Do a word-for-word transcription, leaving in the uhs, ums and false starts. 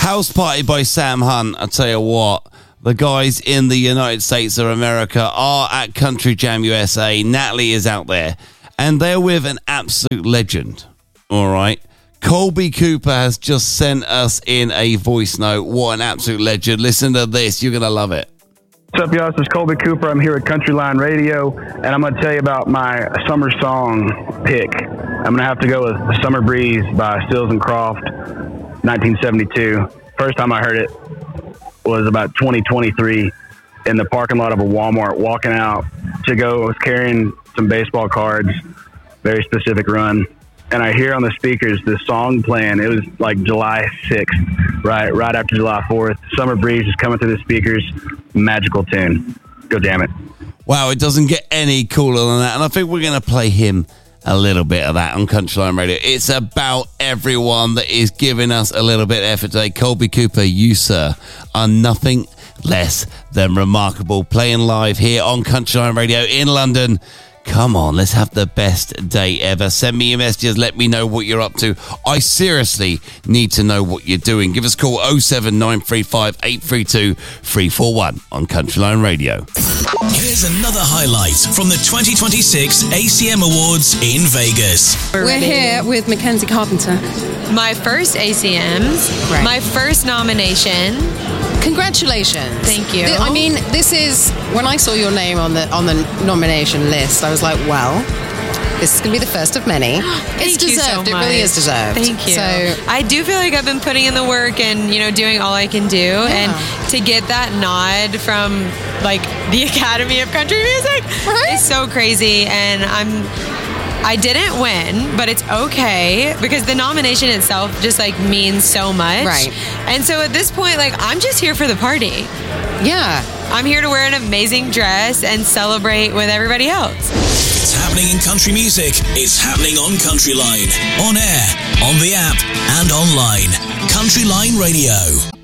House Party by Sam Hunt. I tell you what, the guys in the United States of America are at Country Jam U S A. Natalie is out there, and they're with an absolute legend. All right. Colby Cooper has just sent us in a voice note. What an absolute legend. Listen to this. You're going to love it. What's up, y'all? This is Colby Cooper. I'm here at Country Line Radio, and I'm going to tell you about my summer song pick. I'm going to have to go with Summer Breeze by Stills and Croft, nineteen seventy-two. First time I heard it was about twenty twenty-three in the parking lot of a Walmart, walking out to go. I was carrying some baseball cards, very specific run, and I hear on the speakers this song playing. It was like July sixth, right, right after July fourth. Summer Breeze is coming through the speakers. Magical tune. Go jam it. Wow, it doesn't get any cooler than that. And I think we're going to play him a little bit of that on Country Line Radio. It's about everyone that is giving us a little bit of effort today. Colby Cooper, you, sir, are nothing less than remarkable. Playing live here on Country Line Radio in London. Come on, let's have the best day ever. Send me your messages. Let me know what you're up to. I seriously need to know what you're doing. Give us a call oh seven nine three five, eight three two, three four one on Country Line Radio. Here's another highlight from the twenty twenty-six A C M Awards in Vegas. We're here with Mackenzie Carpenter. My first A C Ms, Right. my first nomination. Congratulations. Thank you. Th- I mean, this is, when I saw your name on the on the nomination list, I was like, well, this is going to be the first of many. It's Thank you deserved. so It really much. is deserved. Thank you. So, I do feel like I've been putting in the work and, you know, doing all I can do. Yeah. And to get that nod from, like, the Academy of Country Music Right? is so crazy. And I'm... I didn't win, but it's okay because the nomination itself just like means so much. Right. And so at this point, like, I'm just here for the party. yeah. I'm here to wear an amazing dress and celebrate with everybody else. It's happening in country music. It's happening on Country Line. On air, on the app, and online. Country Line Radio.